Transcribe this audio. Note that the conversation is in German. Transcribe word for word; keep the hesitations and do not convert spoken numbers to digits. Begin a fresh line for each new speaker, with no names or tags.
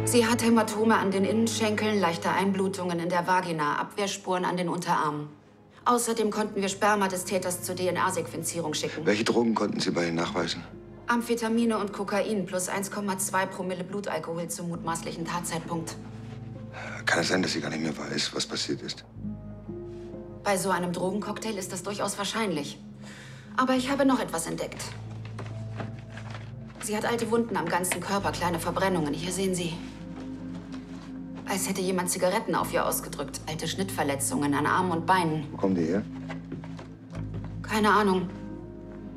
Sie hat Hämatome an den Innenschenkeln, leichte Einblutungen in der Vagina, Abwehrspuren an den Unterarmen. Außerdem konnten wir Sperma des Täters zur D N A-Sequenzierung schicken.
Welche Drogen konnten Sie bei Ihnen nachweisen?
Amphetamine und Kokain plus eins Komma zwei Promille Blutalkohol zum mutmaßlichen Tatzeitpunkt.
Kann es sein, dass sie gar nicht mehr weiß, was passiert ist?
Bei so einem Drogencocktail ist das durchaus wahrscheinlich. Aber ich habe noch etwas entdeckt. Sie hat alte Wunden am ganzen Körper, kleine Verbrennungen. Hier sehen Sie. Als hätte jemand Zigaretten auf ihr ausgedrückt. Alte Schnittverletzungen an Armen und Beinen.
Wo kommen die her?
Keine Ahnung.